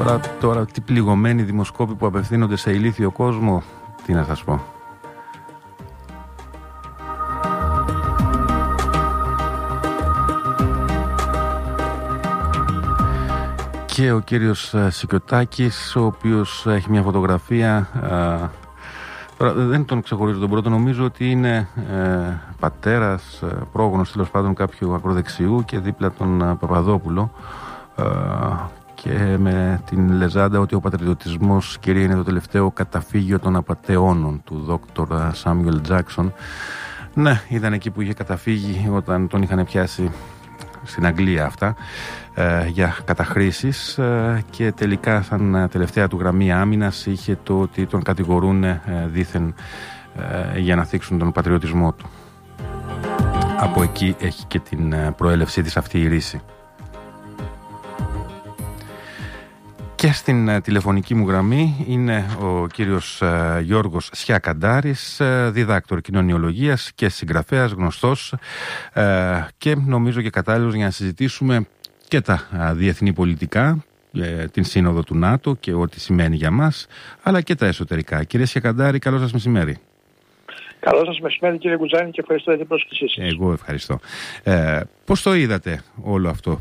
Τώρα τι πληγωμένοι δημοσκόποι που απευθύνονται σε ηλίθιο κόσμο, τι να σας πω. Και ο κύριος Σικιωτάκης, ο οποίος έχει μια φωτογραφία, τώρα δεν τον ξεχωρίζω τον πρώτο, νομίζω ότι είναι πατέρας, πρόγονος τέλος πάντων κάποιου ακροδεξιού και δίπλα τον Παπαδόπουλο, και με την λεζάντα ότι ο πατριωτισμός, κυρία, είναι το τελευταίο καταφύγιο των απατεώνων του Δόκτωρ Σάμιουελ Τζάκσον. Ναι, ήταν εκεί που είχε καταφύγει όταν τον είχαν πιάσει στην Αγγλία αυτά, για καταχρήσεις, και τελικά σαν τελευταία του γραμμή άμυνας είχε το ότι τον κατηγορούν δήθεν για να θίξουν τον πατριωτισμό του. Από εκεί έχει και την προέλευσή της αυτή η ρίση. Και στην τηλεφωνική μου γραμμή είναι ο κύριος Γιώργος Σιακαντάρης, διδάκτορ κοινωνιολογίας και συγγραφέας γνωστός, και νομίζω και κατάλληλος για να συζητήσουμε και τα διεθνή πολιτικά, την σύνοδο του ΝΑΤΟ και ό,τι σημαίνει για μας, αλλά και τα εσωτερικά. Κύριε Σιακαντάρη, καλό σας μεσημέρι. Καλό σας μεσημέρι, κύριε Κουτζάνη, και ευχαριστώ για την πρόσκλησή σας. Εγώ ευχαριστώ. Πώς το είδατε όλο αυτό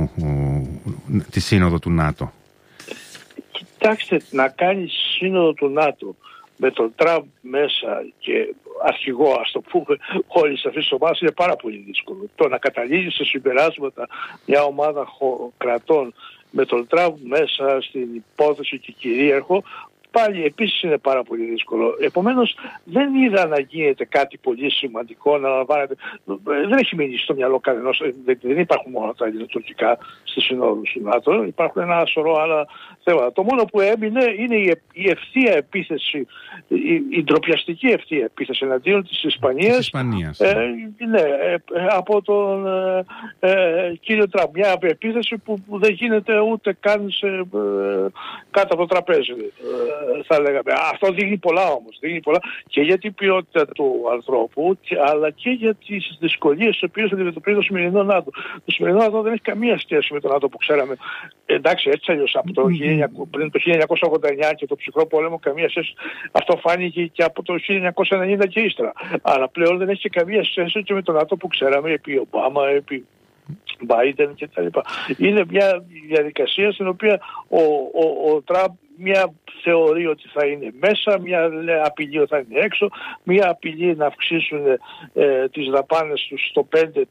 τη σύνοδο του ΝΑΤΟ? Κοιτάξτε, να κάνει σύνοδο του ΝΑΤΟ με τον Τραμπ μέσα και αρχηγό, ας το πούμε, όλης αυτής της ομάδας είναι πάρα πολύ δύσκολο. Το να καταλήγει σε συμπεράσματα μια ομάδα κρατών με τον Τραμπ μέσα στην υπόθεση και κυρίαρχο, πάλι επίσης είναι πάρα πολύ δύσκολο. Επομένως δεν είδα να γίνεται κάτι πολύ σημαντικό, να λαμβάνεται. Δεν έχει μείνει στο μυαλό κανενός. Δεν υπάρχουν μόνο τα ελληνοτουρκικά στη συνόδου του ΝΑΤΟ. Υπάρχουν ένα σωρό άλλα θέματα. Το μόνο που έμεινε είναι η ευθεία επίθεση, η ντροπιαστική ευθεία επίθεση εναντίον της Ισπανίας. Ναι, από τον κύριο Τραμπ. Μια επίθεση που δεν γίνεται ούτε καν κάτω από το τραπέζι. Θα λέγαμε. Αυτό δείχνει πολλά όμως. Δείχνει πολλά και για την ποιότητα του ανθρώπου, αλλά και για τις δυσκολίες τις οποίες αντιμετωπίζει το σημερινό ΝΑΤΟ. Το σημερινό ΝΑΤΟ δεν έχει καμία σχέση με το ΝΑΤΟ που ξέραμε. Εντάξει, έτσι αλλιώς από πριν το 1989 και το ψυχρό πόλεμο, καμία σχέση. Αυτό φάνηκε και από το 1990 και ύστερα. Αλλά πλέον δεν έχει καμία σχέση και με το ΝΑΤΟ που ξέραμε επί Ομπάμα, επί Μπάιντεν κτλ. Είναι μια διαδικασία στην οποία ο Τραμπ μια θεωρεί ότι θα είναι μέσα, μια απειλή ότι θα είναι έξω, μια απειλή να αυξήσουν τις δαπάνες τους στο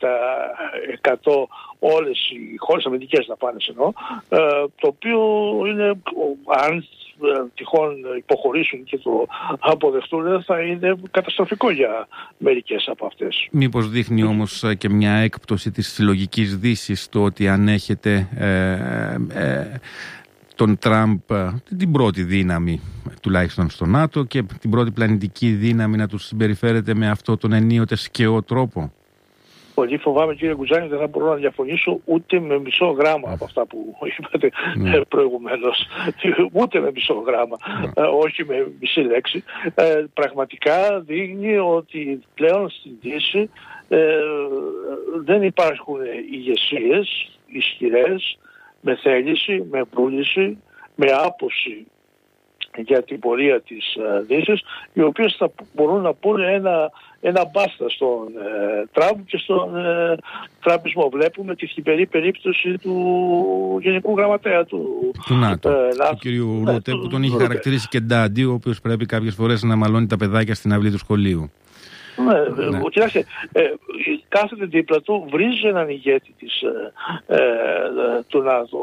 5% όλες οι χώρες, αμυντικές δαπάνες εννοώ, το οποίο είναι, αν τυχόν υποχωρήσουν και το αποδεχτούν, θα είναι καταστροφικό για μερικές από αυτές. Μήπως δείχνει όμως και μια έκπτωση της συλλογικής δύσης το ότι αν έχετε τον Τραμπ, την πρώτη δύναμη τουλάχιστον στο ΝΑΤΟ, και την πρώτη πλανητική δύναμη, να τους συμπεριφέρεται με αυτό τον ενίοτε σκαιό τρόπο? Πολύ φοβάμαι, κύριε Κουτζάνη, δεν θα μπορώ να διαφωνήσω ούτε με μισό γράμμα από αυτά που είπατε προηγουμένως. Ούτε με μισό γράμμα, όχι με μισή λέξη. Πραγματικά δείχνει ότι πλέον στην Δύση δεν υπάρχουν ηγεσίες ισχυρές, με θέληση, με βούληση, με άποψη για την πορεία της Δύσης, οι οποίες θα μπορούν να πούνε ένα μπάστα στον Τραμπ και στον τραμπισμό. Βλέπουμε τη χυπερή περίπτωση του Γενικού Γραμματέα του ΝΑΤΟ, του κ. Ρούτε, που τον είχε χαρακτηρίσει και ντάντι, ο οποίος πρέπει κάποιες φορές να μαλώνει τα παιδάκια στην αυλή του σχολείου. Ναι. Κοιτάξτε, κάθεται δίπλα του, βρίζει έναν ηγέτη του ΝΑΤΟ,